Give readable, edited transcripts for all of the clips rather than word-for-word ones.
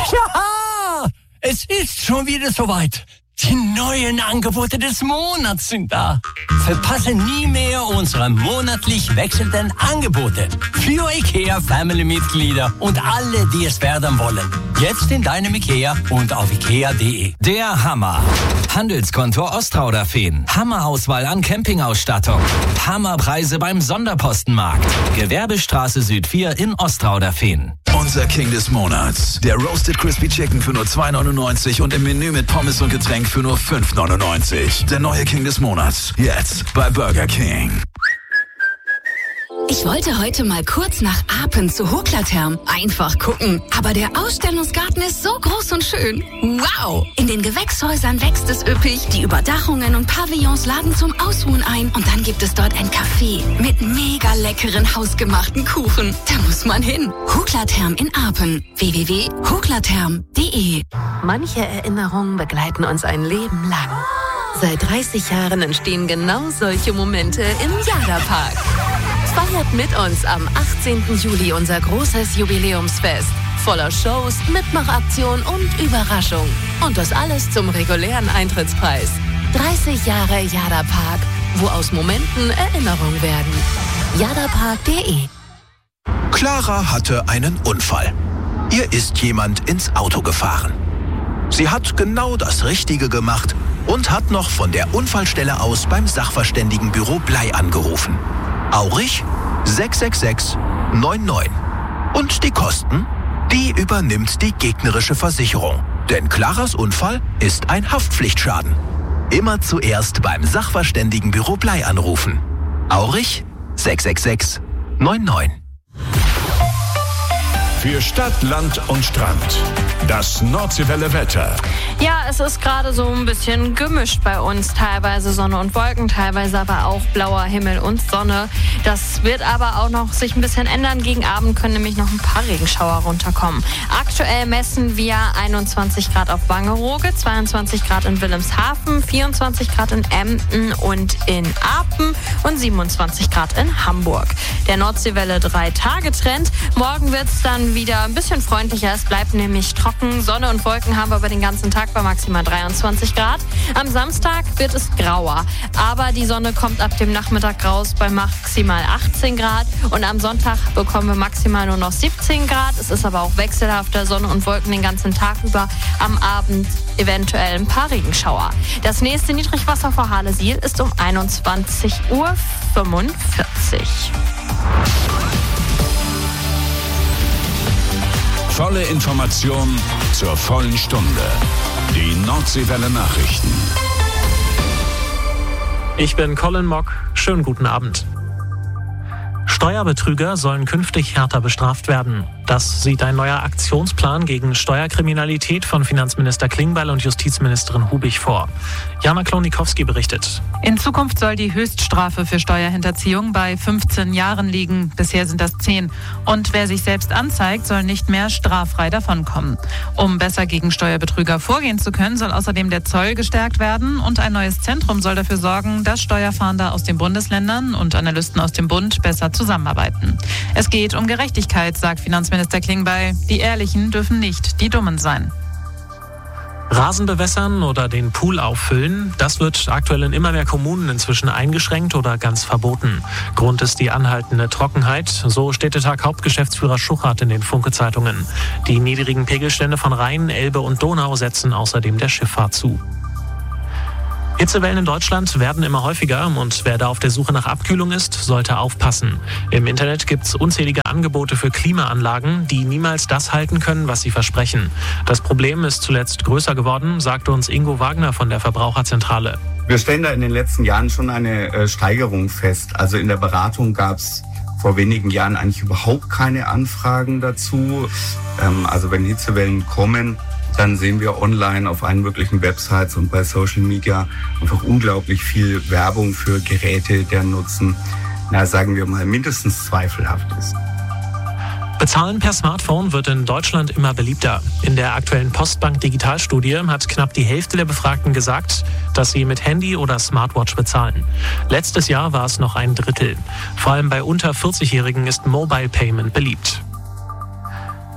Ja, es ist schon wieder soweit. Die neuen Angebote des Monats sind da. Verpasse nie mehr unsere monatlich wechselnden Angebote. Für IKEA-Family-Mitglieder und alle, die es werden wollen. Jetzt in deinem IKEA und auf ikea.de. Der Hammer. Handelskonto Ostrauderfehn. Hammerauswahl an Campingausstattung. Hammerpreise beim Sonderpostenmarkt. Gewerbestraße Süd 4 in Ostrauderfehn. Unser King des Monats. Der Roasted Crispy Chicken für nur 2,99 und im Menü mit Pommes und Getränk für nur 5,99. Der neue King des Monats. Jetzt bei Burger King. Ich wollte heute mal kurz nach Apen zu Hoklatherm. Einfach gucken. Aber der Ausstellungsgarten ist so groß und schön. Wow! In den Gewächshäusern wächst es üppig. Die Überdachungen und Pavillons laden zum Ausruhen ein. Und dann gibt es dort ein Café mit mega leckeren hausgemachten Kuchen. Da muss man hin. Hoklatherm in Apen. www.hoklatherm.de. Manche Erinnerungen begleiten uns ein Leben lang. Seit 30 Jahren entstehen genau solche Momente im Jada-Park. Feiert mit uns am 18. Juli unser großes Jubiläumsfest. Voller Shows, Mitmachaktion und Überraschung. Und das alles zum regulären Eintrittspreis. 30 Jahre Jada Park, wo aus Momenten Erinnerung werden. jadapark.de. Clara hatte einen Unfall. Ihr ist jemand ins Auto gefahren. Sie hat genau das Richtige gemacht und hat noch von der Unfallstelle aus beim Sachverständigenbüro Blei angerufen. Aurich 666 99. Und die Kosten? Die übernimmt die gegnerische Versicherung. Denn Claras Unfall ist ein Haftpflichtschaden. Immer zuerst beim Sachverständigenbüro Blei anrufen. Aurich 666 99. Für Stadt, Land und Strand. Das Nordseewelle Wetter. Ja, es ist gerade so ein bisschen gemischt bei uns. Teilweise Sonne und Wolken, teilweise aber auch blauer Himmel und Sonne. Das wird aber auch noch sich ein bisschen ändern. Gegen Abend können nämlich noch ein paar Regenschauer runterkommen. Aktuell messen wir 21 Grad auf Wangerooge, 22 Grad in Wilhelmshaven, 24 Grad in Emden und in Apen und 27 Grad in Hamburg. Der Nordseewelle 3-Tage-Trend. Morgen wird es dann wieder ein bisschen freundlicher. Es bleibt nämlich trocken. Sonne und Wolken haben wir über den ganzen Tag bei maximal 23 Grad. Am Samstag wird es grauer. Aber die Sonne kommt ab dem Nachmittag raus bei maximal 18 Grad. Und am Sonntag bekommen wir maximal nur noch 17 Grad. Es ist aber auch wechselhafter, Sonne und Wolken den ganzen Tag über. Am Abend eventuell ein paar Regenschauer. Das nächste Niedrigwasser vor Halesiel ist um 21:45 Uhr. Volle Information zur vollen Stunde. Die Nordseewelle Nachrichten. Ich bin Colin Mock. Schönen guten Abend. Steuerbetrüger sollen künftig härter bestraft werden. Das sieht ein neuer Aktionsplan gegen Steuerkriminalität von Finanzminister Klingbeil und Justizministerin Hubig vor. Jana Klonikowski berichtet. In Zukunft soll die Höchststrafe für Steuerhinterziehung bei 15 Jahren liegen. Bisher sind das 10. Und wer sich selbst anzeigt, soll nicht mehr straffrei davonkommen. Um besser gegen Steuerbetrüger vorgehen zu können, soll außerdem der Zoll gestärkt werden. Und ein neues Zentrum soll dafür sorgen, dass Steuerfahnder aus den Bundesländern und Analysten aus dem Bund besser zusammenarbeiten. Es geht um Gerechtigkeit, sagt Finanzminister Klingbeil. Die Ehrlichen dürfen nicht die Dummen sein. Rasen bewässern oder den Pool auffüllen, das wird aktuell in immer mehr Kommunen inzwischen eingeschränkt oder ganz verboten. Grund ist die anhaltende Trockenheit, so Städtetag-Hauptgeschäftsführer Schuchart in den Funke-Zeitungen. Die niedrigen Pegelstände von Rhein, Elbe und Donau setzen außerdem der Schifffahrt zu. Hitzewellen in Deutschland werden immer häufiger und wer da auf der Suche nach Abkühlung ist, sollte aufpassen. Im Internet gibt es unzählige Angebote für Klimaanlagen, die niemals das halten können, was sie versprechen. Das Problem ist zuletzt größer geworden, sagte uns Ingo Wagner von der Verbraucherzentrale. Wir stellen da in den letzten Jahren schon eine Steigerung fest. Also in der Beratung gab es vor wenigen Jahren eigentlich überhaupt keine Anfragen dazu. Also wenn Hitzewellen kommen, dann sehen wir online auf allen möglichen Websites und bei Social Media einfach unglaublich viel Werbung für Geräte, deren Nutzen, sagen wir mal, mindestens zweifelhaft ist. Bezahlen per Smartphone wird in Deutschland immer beliebter. In der aktuellen Postbank-Digitalstudie hat knapp die Hälfte der Befragten gesagt, dass sie mit Handy oder Smartwatch bezahlen. Letztes Jahr war es noch ein Drittel. Vor allem bei unter 40-Jährigen ist Mobile Payment beliebt.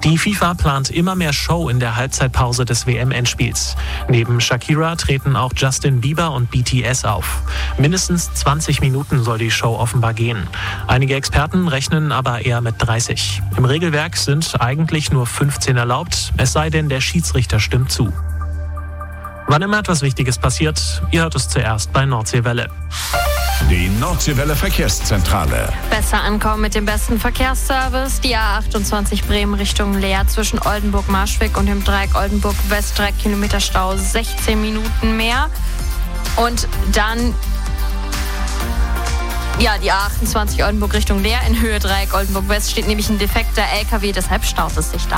Die FIFA plant immer mehr Show in der Halbzeitpause des WM-Endspiels. Neben Shakira treten auch Justin Bieber und BTS auf. Mindestens 20 Minuten soll die Show offenbar gehen. Einige Experten rechnen aber eher mit 30. Im Regelwerk sind eigentlich nur 15 erlaubt, es sei denn, der Schiedsrichter stimmt zu. Wann immer etwas Wichtiges passiert, ihr hört es zuerst bei Nordseewelle. Die Nordseewelle Verkehrszentrale. Besser ankommen mit dem besten Verkehrsservice. Die A28 Bremen Richtung Leer zwischen Oldenburg-Marschwick und dem Dreieck Oldenburg-West 3 Kilometer Stau, 16 Minuten mehr. Und dann die A28 Oldenburg Richtung Leer in Höhe Dreieck Oldenburg-West steht nämlich ein defekter LKW, deshalb staut es sich da.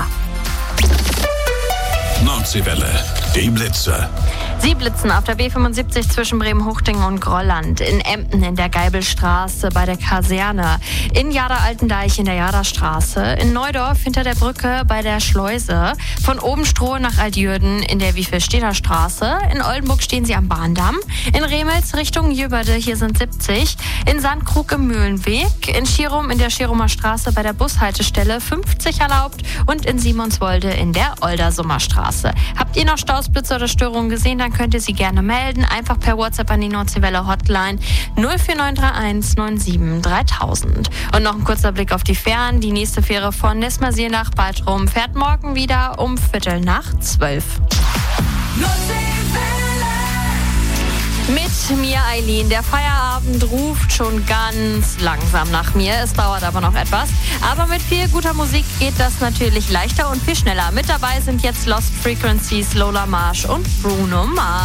Nordseewelle, die Blitze. Sie blitzen auf der B75 zwischen Bremen-Huchtingen und Grolland, in Emden in der Geibelstraße bei der Kaserne, in Jada-Altendeich in der Jadastraße, in Neudorf hinter der Brücke bei der Schleuse, von Obenstroh nach Altjürden in der Wiefelstedter Straße, in Oldenburg stehen Sie am Bahndamm, in Remels Richtung Jöberde, hier sind 70, in Sandkrug im Mühlenweg, in Schirum in der Schirumer Straße bei der Bushaltestelle 50 erlaubt und in Simonswolde in der Oldersummer Straße. Habt ihr noch Staus, Blitze oder Störungen gesehen, dann könnt ihr sie gerne melden. Einfach per WhatsApp an die Nordseewelle Hotline 04931 97 3000. Und noch ein kurzer Blick auf die Fähren. Die nächste Fähre von Nesmersiel nach Baltrum fährt morgen wieder um 11:45. Mit mir, Eileen. Der Feierabend ruft schon ganz langsam nach mir. Es dauert aber noch etwas. Aber mit viel guter Musik geht das natürlich leichter und viel schneller. Mit dabei sind jetzt Lost Frequencies, Lola Marsh und Bruno Mars.